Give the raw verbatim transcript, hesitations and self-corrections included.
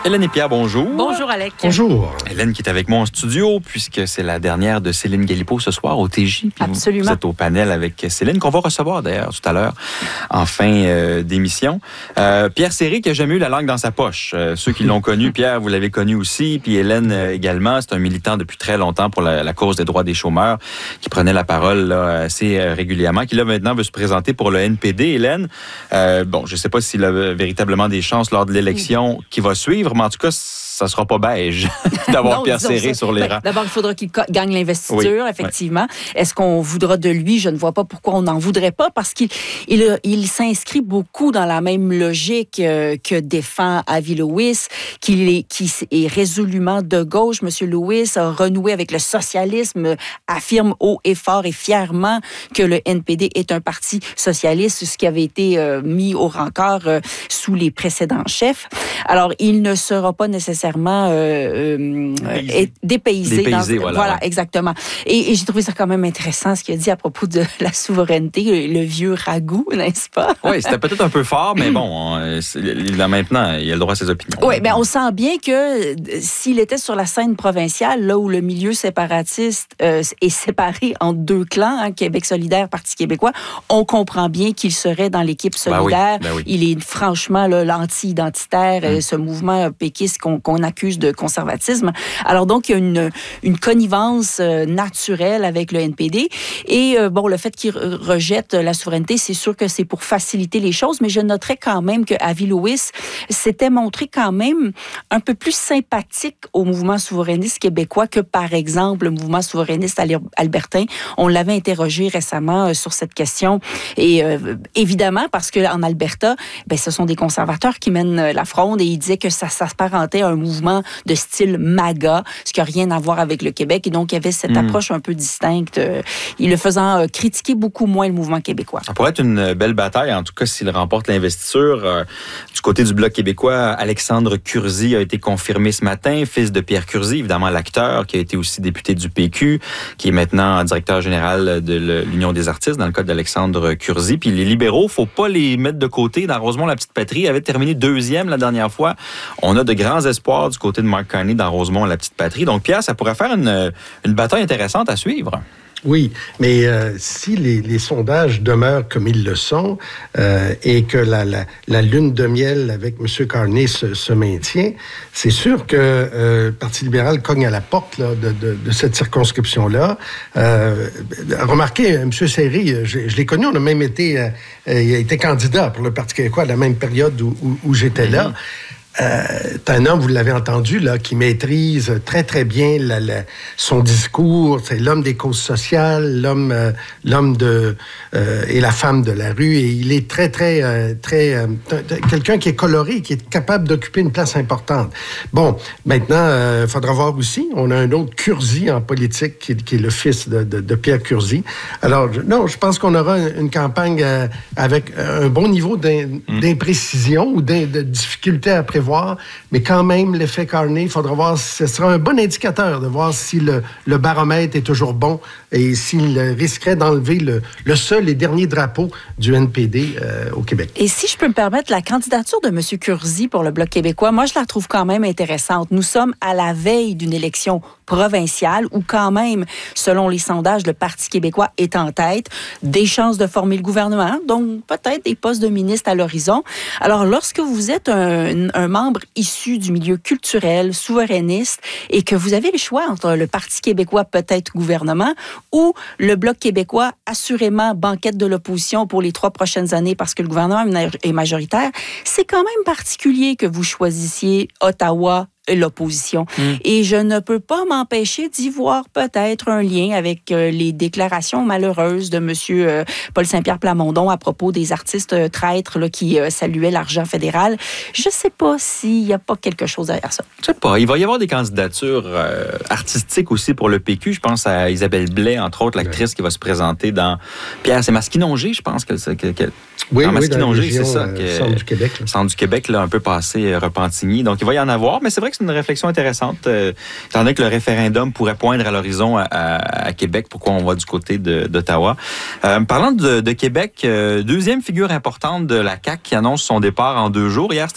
Hélène et Pierre, bonjour. Bonjour, Alec. Bonjour. Hélène qui est avec moi en studio, puisque c'est la dernière de Céline Galipeau ce soir au T J. Puis Absolument. Vous êtes au panel avec Céline, qu'on va recevoir d'ailleurs tout à l'heure en fin euh, d'émission. Euh, Pierre Séré qui n'a jamais eu la langue dans sa poche. Euh, ceux qui l'ont connu, Pierre, vous l'avez connu aussi, puis Hélène euh, également. C'est un militant depuis très longtemps pour la, la cause des droits des chômeurs, qui prenait la parole là, assez euh, régulièrement, qui là maintenant veut se présenter pour le N P D. Hélène, euh, bon, je ne sais pas s'il a véritablement des chances lors de l'élection qui va suivre, mais en tout cas, ça sera pas beige d'avoir Non, Pierre Séré ça. sur les Ben, rangs. D'abord, il faudra qu'il co- gagne l'investiture, Oui, effectivement. Oui. Est-ce qu'on voudra de lui? Je ne vois pas pourquoi on n'en voudrait pas, parce qu'il il, il s'inscrit beaucoup dans la même logique euh, que défend Avi Lewis, qui est, qui est résolument de gauche. Monsieur Lewis a renoué avec le socialisme, affirme haut et fort et fièrement que le N P D est un parti socialiste, ce qui avait été euh, mis au rencard euh, sous les précédents chefs. Alors, il ne sera pas nécessairement Euh, euh, dépaysé, dépaysé, dépaysé dans, voilà, voilà ouais. exactement. Et, et j'ai trouvé ça quand même intéressant ce qu'il a dit à propos de la souveraineté, le, le vieux ragoût, n'est-ce pas? Oui, c'était peut-être un peu fort, mais bon, là maintenant, il a le droit à ses opinions. Oui, mais on sent bien que s'il était sur la scène provinciale, là où le milieu séparatiste euh, est séparé en deux clans, hein, Québec solidaire, Parti québécois, on comprend bien qu'il serait dans l'équipe solidaire. Ben oui, ben oui. Il est franchement là, l'anti-identitaire, hum. ce mouvement péquiste qu'on, qu'on accuse de conservatisme. Alors donc, il y a une, une connivence euh, naturelle avec le N P D. Et euh, bon, le fait qu'il re- rejette la souveraineté, c'est sûr que c'est pour faciliter les choses, mais je noterais quand même que Avi Lewis s'était montré quand même un peu plus sympathique au mouvement souverainiste québécois que, par exemple, le mouvement souverainiste albertain. On l'avait interrogé récemment euh, sur cette question. Et euh, évidemment, parce qu'en Alberta, ben, ce sont des conservateurs qui mènent la fronde et il disait que ça s'apparentait à un mouvement de style MAGA, ce qui n'a rien à voir avec le Québec. Et donc, il y avait cette mmh. approche un peu distincte. Euh, il le faisant euh, critiquer beaucoup moins le mouvement québécois. Ça pourrait être une belle bataille, en tout cas, s'il remporte l'investiture. Euh, du côté du Bloc québécois, Alexandre Curzi a été confirmé ce matin, fils de Pierre Curzi, évidemment l'acteur, qui a été aussi député du P Q, qui est maintenant directeur général de l'Union des artistes, dans le cas d'Alexandre Curzi. Puis les libéraux, il ne faut pas les mettre de côté. Dans Rosemont, la petite patrie avait terminé deuxième la dernière fois. On a de grands espoirs du côté de Mark Carney dans Rosemont, la petite patrie. Donc, Pierre, ça pourrait faire une, une bataille intéressante à suivre. Oui, mais euh, si les, les sondages demeurent comme ils le sont euh, et que la, la, la lune de miel avec M. Carney se, se maintient, c'est sûr que euh, le Parti libéral cogne à la porte là, de, de, de cette circonscription-là. Euh, remarquez, M. Séré, je, je l'ai connu, on a même été, euh, il a été candidat pour le Parti québécois à la même période où, où, où j'étais là. Euh, c'est un homme, vous l'avez entendu, là, qui maîtrise très, très bien la, la, son discours. C'est l'homme des causes sociales, l'homme, euh, l'homme de, euh, et la femme de la rue. Et il est très, très, euh, très... Euh, quelqu'un qui est coloré, qui est capable d'occuper une place importante. Bon, maintenant, il euh, faudra voir aussi. On a un autre Curzi en politique, qui, qui est le fils de, de, de Pierre Curzi. Alors, je, non, je pense qu'on aura une, une campagne euh, avec un bon niveau d'im, mmh. d'imprécision ou d'im, de difficulté à prévoir. Mais quand même, l'effet Carney, il faudra voir, ce sera un bon indicateur de voir si le, le baromètre est toujours bon et s'il risquerait d'enlever le, le seul et dernier drapeau du N P D euh, au Québec. Et si je peux me permettre, la candidature de M. Curzi pour le Bloc québécois, moi, je la trouve quand même intéressante. Nous sommes à la veille d'une élection provinciale où quand même, selon les sondages, le Parti québécois est en tête, des chances de former le gouvernement, donc peut-être des postes de ministre à l'horizon. Alors, lorsque vous êtes un, un membre issu du milieu culturel, souverainiste, et que vous avez le choix entre le Parti québécois, peut-être gouvernement, ou le Bloc québécois, assurément banquette de l'opposition pour les trois prochaines années parce que le gouvernement est majoritaire, c'est quand même particulier que vous choisissiez Ottawa, l'opposition. Mmh. Et je ne peux pas m'empêcher d'y voir peut-être un lien avec euh, les déclarations malheureuses de M. Euh, Paul Saint-Pierre Plamondon à propos des artistes euh, traîtres là, qui euh, saluaient l'argent fédéral. Je ne sais pas s'il n'y a pas quelque chose derrière ça. Je ne sais pas. Il va y avoir des candidatures euh, artistiques aussi pour le P Q. Je pense à Isabelle Blais, entre autres, l'actrice ouais. qui va se présenter dans... Pierre, c'est Masquinongé, je pense. Que, que, que... Oui, dans oui, Masquinongé, dans la région, c'est ça. Euh, que, centre du Québec. Là. Centre du Québec, là, un peu passé euh, Repentigny. Donc, il va y en avoir, mais c'est vrai que c'est une réflexion intéressante, euh, étant donné que le référendum pourrait poindre à l'horizon à, à, à Québec. Pourquoi on va du côté de, d'Ottawa? Euh, parlant de, de Québec, euh, deuxième figure importante de la C A Q qui annonce son départ en deux jours. Hier, c'était